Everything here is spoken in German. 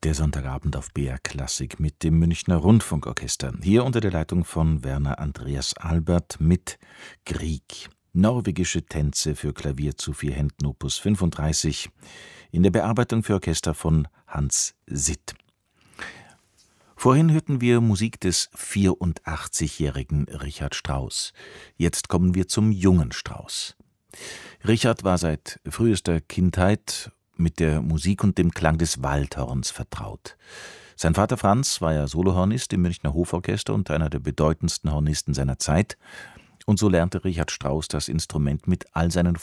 Der Sonntagabend auf BR Klassik mit dem Münchner Rundfunkorchester. Hier unter der Leitung von Werner Andreas Albert mit Grieg. Norwegische Tänze für Klavier zu 4 Händen Opus 35 in der Bearbeitung für Orchester von Hans Sitt. Vorhin hörten wir Musik des 84-jährigen Richard Strauss. Jetzt kommen wir zum jungen Strauss. Richard war seit frühester Kindheit mit der Musik und dem Klang des Waldhorns vertraut. Sein Vater Franz war ja Solohornist im Münchner Hoforchester und einer der bedeutendsten Hornisten seiner Zeit. Und so lernte Richard Strauss das Instrument mit all seinen